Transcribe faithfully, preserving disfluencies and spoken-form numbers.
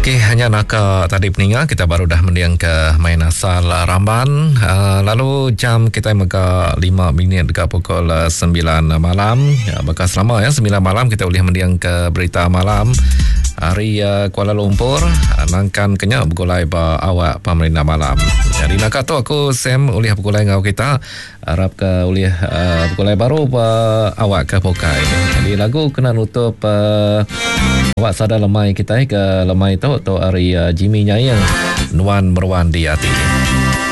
Okey, hanya nak ke tadi peningat kita baru dah mendiang ke main asal Ramban. Uh, lalu jam kita mega lima minit dekat pukul uh, sembilan malam. Ya, bekas lama ya sembilan malam kita boleh mendiang ke berita malam. Hari uh, Kuala Lumpur nangkan kenya bergulai ba awak pemerintah malam. Jadi nak kata aku Sam oleh bergulai ngau kita harap ke oleh uh, bergulai baru ba awak ke pokai. Jadi lagu kena nutup uh, awak sadar lemai kita ke lemai tu tu hari uh, Jimmy Nyayang Nuan Merwan di hati.